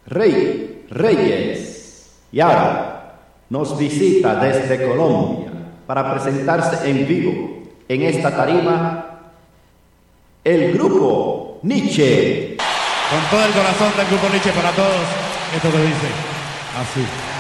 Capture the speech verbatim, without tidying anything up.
Rey Reyes. Y ahora nos visita desde Colombia para presentarse en vivo en esta tarima el grupo Nietzsche. Con todo el corazón del grupo Nietzsche para todos, esto que dice así.